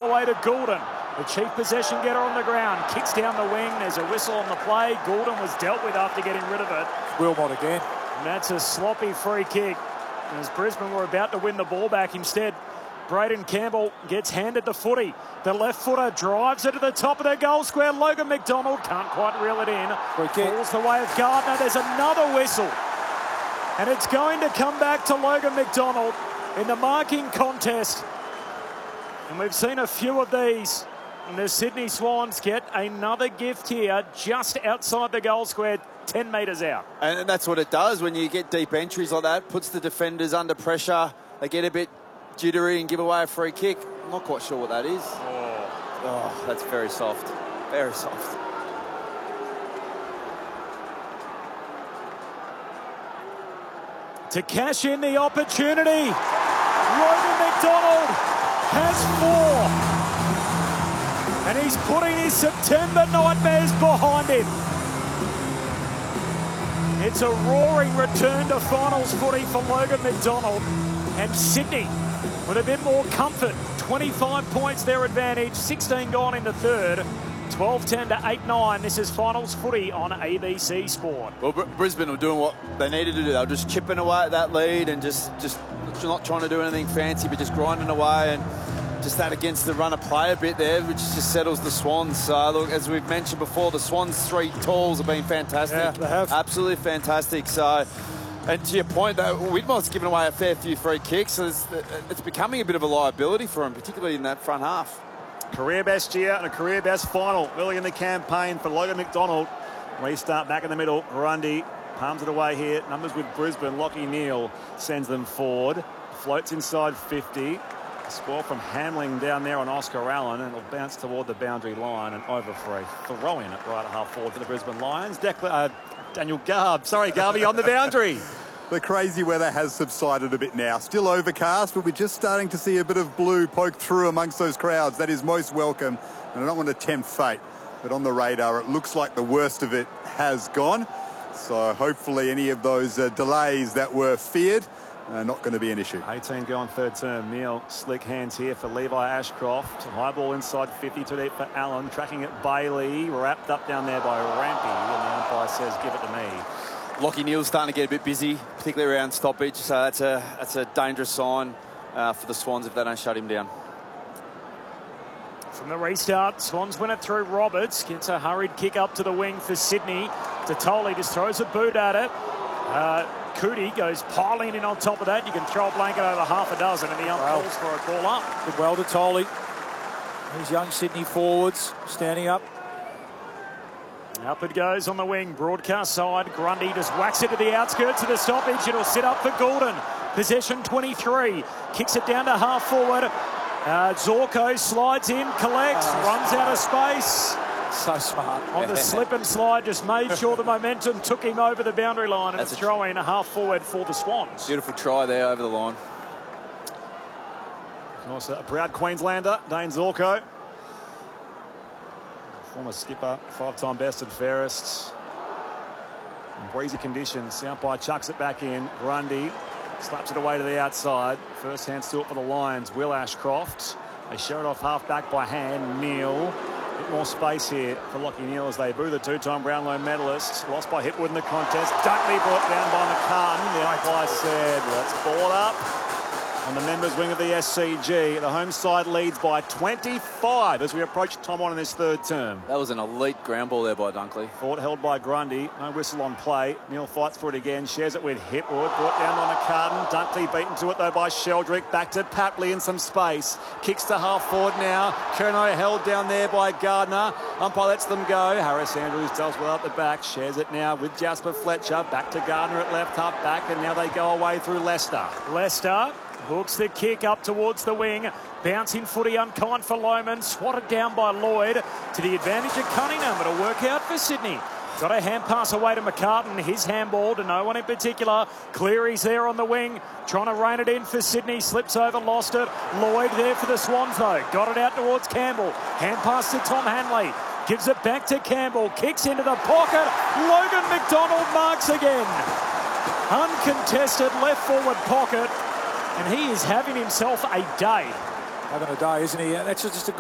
the way to Goulden. The chief possession getter on the ground. Kicks down the wing. There's a whistle on the play. Goulden was dealt with after getting rid of it. Wilmot again. And that's a sloppy free kick. As Brisbane were about to win the ball back, instead, Braden Campbell gets handed the footy. The left footer drives it to the top of their goal square. Logan McDonald can't quite reel it in. Falls the way of Gardner. There's another whistle. And it's going to come back to Logan McDonald in the marking contest. And we've seen a few of these. And the Sydney Swans get another gift here just outside the goal square, 10 metres out. And that's what it does when you get deep entries like that. Puts the defenders under pressure. They get a bit jittery and give away a free kick. I'm not quite sure what that is. Oh, that's very soft. Very soft. To cash in the opportunity, Logan McDonald has 4. And he's putting his September nightmares behind him. It's a roaring return to finals footy for Logan McDonald. And Sydney with a bit more comfort. 25 points their advantage, 16 gone in the third. 12-10 to 8-9. This is finals footy on ABC Sport. Well, Brisbane were doing what they needed to do. They were just chipping away at that lead and just not trying to do anything fancy, but just grinding away, and just that against the run of play a bit there, which just settles the Swans. So, look, as we've mentioned before, the Swans' 3 tools have been fantastic. Yeah, they have. Absolutely fantastic. So, and to your point, though, Widmore's given away a fair few free kicks, so it's becoming a bit of a liability for him, particularly in that front half. Career best year and a career best final early in the campaign for Logan McDonald. Restart back in the middle. Grundy palms it away here. Numbers with Brisbane. Lachie Neale sends them forward. Floats inside 50. Score from Hamling down there on Oscar Allen, and it'll bounce toward the boundary line and over for a throw in at right at half forward for the Brisbane Lions. Daniel Garvey on the boundary. The crazy weather has subsided a bit now. Still overcast, but we're just starting to see a bit of blue poke through amongst those crowds. That is most welcome, and I don't want to tempt fate, but on the radar, it looks like the worst of it has gone. So hopefully any of those delays that were feared not going to be an issue. 18 going third term. Neale, slick hands here for Levi Ashcroft. High ball inside 50, too deep for Allen. Tracking it Bailey, wrapped up down there by Rampy, and the umpire says, give it to me. Lachie Neale's starting to get a bit busy, particularly around stoppage, so that's a dangerous sign for the Swans if they don't shut him down. From the restart, Swans win it through Roberts. Gets a hurried kick up to the wing for Sydney. Tatoli just throws a boot at it. Cootie goes piling in on top of that. You can throw a blanket over half a dozen, and the ump calls for a call up. Good well to Tolley. These young Sydney forwards standing up. Up it goes on the wing, broadcast side. Grundy just whacks it to the outskirts of the stoppage. It'll sit up for Goulden. Possession 23. Kicks it down to half forward. Zorko slides in, collects, runs out of space. So smart. On the slip and slide, just made sure the momentum took him over the boundary line, and it's throw in a half forward for the Swans. Beautiful try there over the line. Also a proud Queenslander, Dane Zorko. Former skipper, 5-time best and fairest. In breezy conditions, the umpire chucks it back in. Grundy slaps it away to the outside. First hand still for the Lions, Will Ashcroft. They show it off half back by hand. Neale. Bit more space here for Lachie Neale as they boo the 2-time Brownlow medalist. Lost by Hipwood in the contest. Dunkley brought down by McCartan. The umpire said, let's ball it up. On the members' wing of the SCG, the home side leads by 25 as we approach time on in this third term. That was an elite ground ball there by Dunkley. Fought held by Grundy, no whistle on play. Neale fights for it again, shares it with Hipwood, brought down by McCartan. Dunkley beaten to it though by Sheldrick, back to Papley in some space. Kicks to half forward now. Curnow held down there by Gardner. Umpire lets them go. Harris Andrews does well at the back, shares it now with Jasper Fletcher. Back to Gardner at left, half back, and now they go away through Leicester. Leicester hooks the kick up towards the wing. Bouncing footy unkind for Lohmann. Swatted down by Lloyd to the advantage of Cunningham. It'll work out for Sydney. Got a hand pass away to McCartan. His handball to no one in particular. Cleary's there on the wing. Trying to rein it in for Sydney. Slips over, lost it. Lloyd there for the Swans though. Got it out towards Campbell. Hand pass to Tom Hanley. Gives it back to Campbell. Kicks into the pocket. Logan McDonald marks again. Uncontested left forward pocket. And he is having himself a day. Having a day, isn't he? That's just a